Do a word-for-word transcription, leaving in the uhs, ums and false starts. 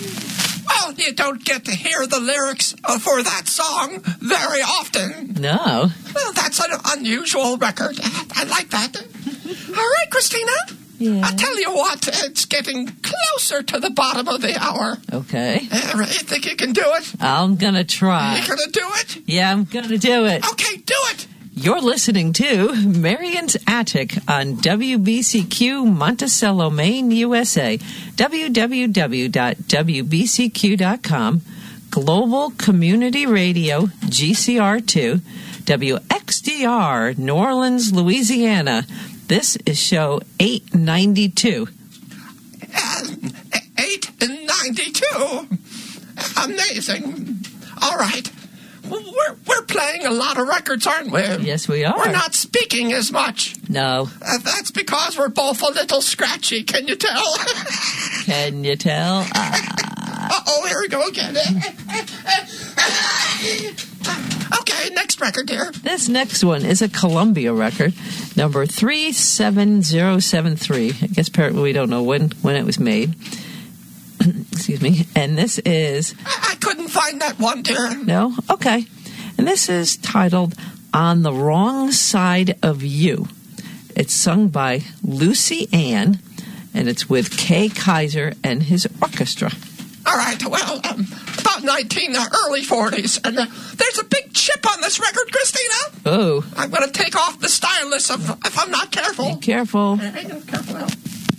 Well, you don't get to hear the lyrics uh, for that song very often. No. Well, that's an unusual record. I like that. All right, Christina. Yeah. I'll tell you what, it's getting closer to the bottom of the hour. Okay. Uh, you think you can do it? I'm going to try. You gonna do it? Yeah, I'm going to do it. Okay, do it. You're listening to Marion's Attic on W B C Q Monticello, Maine, U S A. w w w dot w b c q dot com. Global Community Radio, G C R two. W X D R, New Orleans, Louisiana. This is show eight ninety-two. Uh, eight ninety-two? Amazing. All right. We're, we're playing a lot of records, aren't we? Yes, we are. We're not speaking as much. No. Uh, that's because we're both a little scratchy, can you tell? Can you tell? Uh... Uh-oh, here we go again. Okay, next record, dear. This next one is a Columbia record, number three seven zero seven three. I guess apparently we don't know when, when it was made. Excuse me. And this is... I-, I couldn't find that one, dear. No? Okay. And this is titled On the Wrong Side of You. It's sung by Lucy Ann, and it's with Kay Kaiser and his orchestra. All right, well, um, about nineteen, uh, early forties, and uh, there's a big chip on this record, Christina. Oh. I'm going to take off the stylus if, if I'm not careful. Be careful. Hey, careful now.